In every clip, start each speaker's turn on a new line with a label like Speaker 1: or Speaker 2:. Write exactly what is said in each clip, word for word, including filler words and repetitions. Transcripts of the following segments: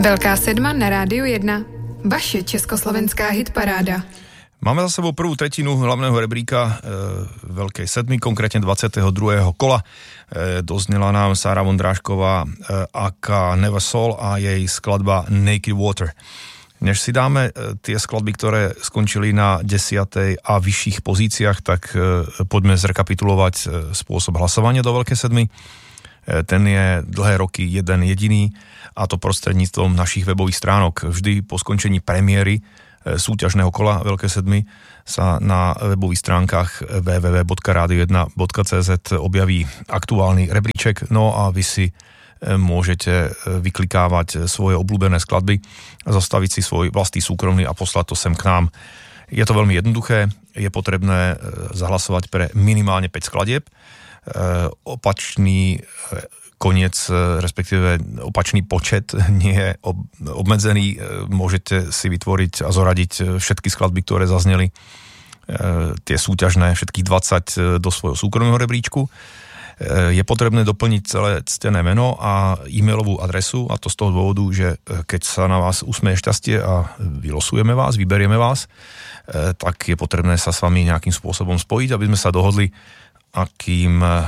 Speaker 1: Velká sedma na Rádiu jedna. Vaše československá hitparáda.
Speaker 2: Máme za sebou prvú tretinu hlavného rebríka e, Veľkej sedmy, konkrétne dvadsiateho druhého kola. E, doznela nám Sára Vondrášková e, aka Never Soul a jej skladba Naked Water. Než si dáme e, tie skladby, ktoré skončili na desiatej a vyšších pozíciách, tak e, poďme zrekapitulovať e, spôsob hlasovania do Veľkej sedmy. E, ten je dlhé roky jeden jediný, a to prostredníctvom našich webových stránok. Vždy po skončení premiéry súťažného kola Veľkej sedmy sa na webových stránkach w w w bodka radio jedna bodka c z objaví aktuálny rebríček, no a vy si môžete vyklikávať svoje obľúbené skladby, zostaviť si svoj vlastný súkromný a poslať to sem k nám. Je to veľmi jednoduché, je potrebné zahlasovať pre minimálne päť skladieb. Opačný koniec, respektíve opačný počet nie je obmedzený. Môžete si vytvoriť a zoradiť všetky skladby, ktoré zazneli, tie súťažné, všetkých dvadsať do svojho súkromného rebríčku. Je potrebné doplniť celé ctené meno a e-mailovú adresu, a to z toho dôvodu, že keď sa na vás usmeje šťastie a vylosujeme vás, vyberieme vás, tak je potrebné sa s vami nejakým spôsobom spojiť, aby sme sa dohodli, akým, e,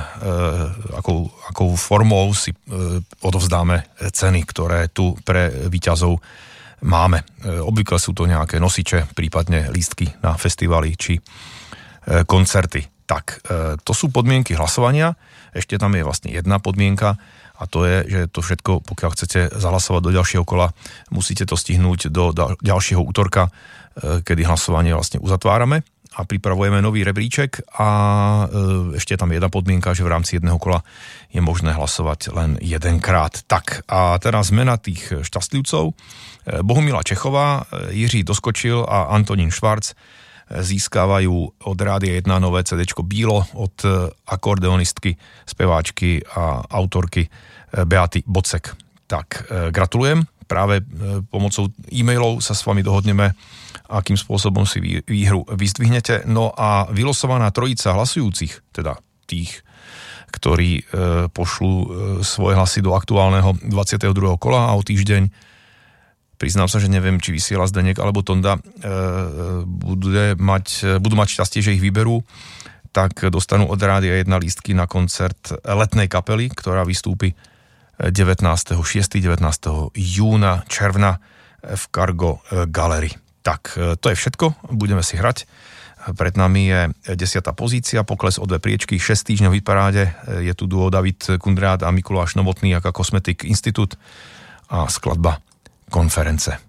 Speaker 2: akou, akou formou si e, odovzdáme ceny, ktoré tu pre víťazov máme. E, obvykle sú to nejaké nosiče, prípadne lístky na festivaly či e, koncerty. Tak, e, to sú podmienky hlasovania. Ešte tam je vlastne jedna podmienka, a to je, že to všetko, pokiaľ chcete zahlasovať do ďalšieho kola, musíte to stihnúť do ďalšieho útorka, e, kedy hlasovanie vlastne uzatvárame a pripravujeme nový rebríček, a ešte tam jedna podmienka, že v rámci jedného kola je možné hlasovať len jedenkrát. Tak a teraz mena tých šťastlivcov. Bohumila Čechová, Jiří Doskočil a Antonín Švarc získávajú od Rádia jedna nové cédéčko Bílo od akordeonistky, speváčky a autorky Beaty Bocek. Tak, gratulujem. Práve pomocou e-mailov sa s vami dohodneme, akým spôsobom si výhru vyzdvihnete. No a vylosovaná trojica hlasujúcich, teda tých, ktorí e, pošlú e, svoje hlasy do aktuálneho dvadsiateho druhého kola a o týždeň, priznám sa, že neviem, či vysiela Zdeněk alebo Tonda, e, bude mať, budú mať šťastie, že ich vyberú, tak dostanú od Rádia jedna lístky na koncert letnej kapely, ktorá vystúpi devätnásteho šiesteho devätnásteho júna, června v Cargo Gallery. Tak, to je všetko, budeme si hrať. Pred nami je desiata pozícia, pokles o dve priečky, šesť týždňov v hitparáde. Je tu duo David Kundrát a Mikuláš Novotný ako Cosmetic Institute a skladba Konference.